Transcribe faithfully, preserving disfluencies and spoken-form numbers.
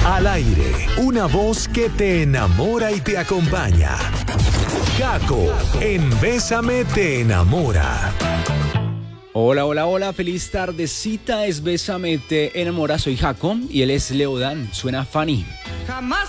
Al aire, una voz que te enamora y te acompaña. Jaco, en Bésame te enamora. Hola, hola, hola, feliz tardecita, es Bésame te enamora, soy Jaco y él es Leodan, suena funny. Jamás